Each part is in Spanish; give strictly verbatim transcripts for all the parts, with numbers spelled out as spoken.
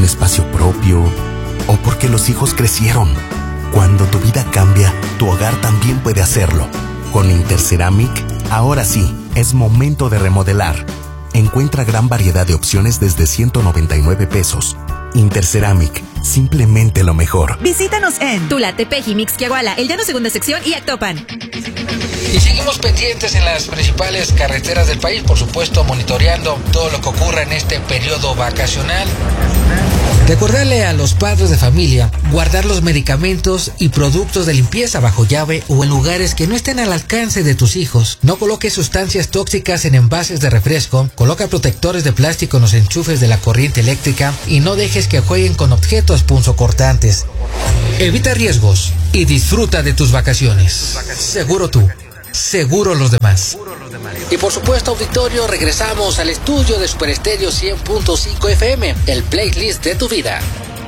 espacio propio o porque los hijos crecieron. Cuando tu vida cambia, tu hogar también puede hacerlo. Con Interceramic, ahora sí, es momento de remodelar. Encuentra gran variedad de opciones desde ciento noventa y nueve pesos. Interceramic, simplemente lo mejor. Visítanos en Tula, Tepeji, Mixquiahuala, El Llano Segunda Sección y Actopan. Y seguimos pendientes en las principales carreteras del país, por supuesto monitoreando todo lo que ocurra en este periodo vacacional. Recordarle a los padres de familia guardar los medicamentos y productos de limpieza bajo llave o en lugares que no estén al alcance de tus hijos. No coloques sustancias tóxicas en envases de refresco, coloca protectores de plástico en los enchufes de la corriente eléctrica y no dejes que jueguen con objetos punzocortantes. Evita riesgos y disfruta de tus vacaciones. Seguro tú, seguro los demás. Y por supuesto, auditorio, regresamos al estudio de Super Estéreo cien punto cinco F M, el playlist de tu vida.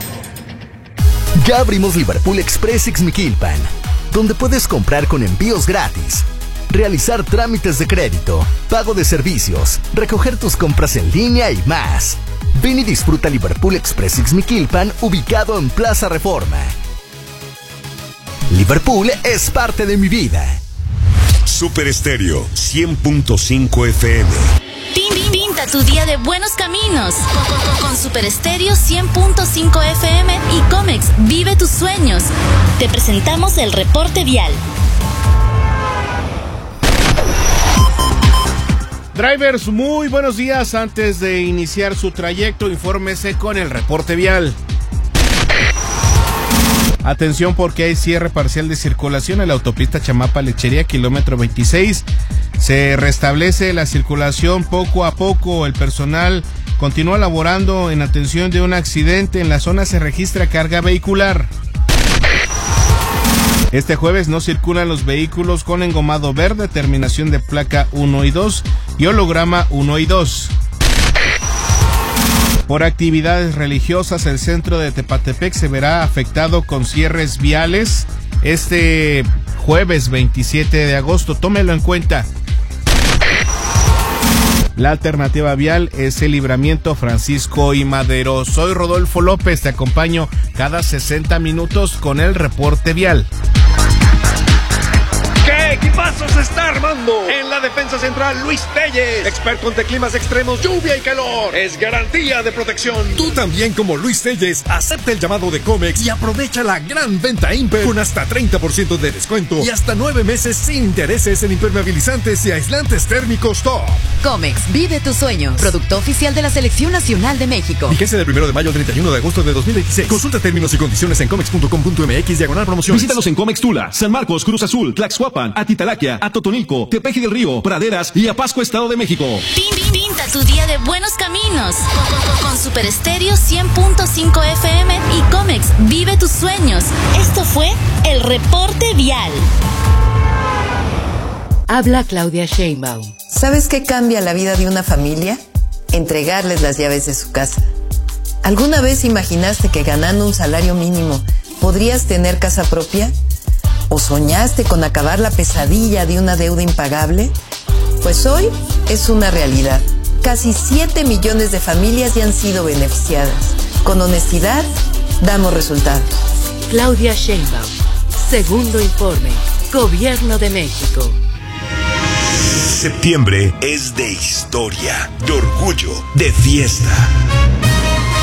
Ya abrimos Liverpool Express Ixmiquilpan, donde puedes comprar con envíos gratis, realizar trámites de crédito, pago de servicios, recoger tus compras en línea y más. Ven y disfruta Liverpool Express Ixmiquilpan, ubicado en Plaza Reforma. Liverpool es parte de mi vida. Super Estéreo cien punto cinco F M. Pinta tu día de buenos caminos con Super Estéreo cien punto cinco F M y Comex, vive tus sueños. Te presentamos el reporte vial. Drivers, muy buenos días. Antes de iniciar su trayecto, infórmese con el reporte vial. Atención porque hay cierre parcial de circulación en la autopista Chamapa-Lechería, kilómetro veintiséis. Se restablece la circulación poco a poco. El personal continúa laborando en atención de un accidente. En la zona se registra carga vehicular. Este jueves no circulan los vehículos con engomado verde, terminación de placa uno y dos y holograma uno y dos. Por actividades religiosas, el centro de Tepatepec se verá afectado con cierres viales este jueves veintisiete de agosto. Tómelo en cuenta. La alternativa vial es el Libramiento Francisco y Madero. Soy Rodolfo López, te acompaño cada sesenta minutos con el reporte vial. ¿Qué equipazo se está armando? En la defensa central, Luis Telles, experto ante climas extremos, lluvia y calor. Es garantía de protección. Tú también, como Luis Telles, acepta el llamado de Comex y aprovecha la gran venta Imper con hasta treinta por ciento de descuento y hasta nueve meses sin intereses en impermeabilizantes y aislantes térmicos top. Comex, vive tus sueños. Producto oficial de la Selección Nacional de México. Vigencia del primero de mayo al treinta y uno de agosto de dos mil veintiséis. Consulta términos y condiciones en comex punto com punto m x diagonal promociones. Visítanos en Comex Tula, San Marcos, Cruz Azul, Tlaxcuapan, Atitalaquia, Atotonilco, Tepeji del Río, Praderas y Apasco, Estado de México. Pinta tu día de buenos caminos con Super Estéreo cien punto cinco F M y Comex, vive tus sueños. Esto fue el reporte vial. Habla Claudia Sheinbaum. ¿Sabes qué cambia la vida de una familia? Entregarles las llaves de su casa. ¿Alguna vez imaginaste que ganando un salario mínimo podrías tener casa propia? ¿O soñaste con acabar la pesadilla de una deuda impagable? Pues hoy es una realidad. Casi siete millones de familias ya han sido beneficiadas. Con honestidad, damos resultados. Claudia Sheinbaum. Segundo informe. Gobierno de México. Septiembre es de historia, de orgullo, de fiesta.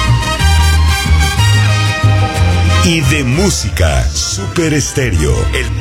Y de música. Super Estéreo. El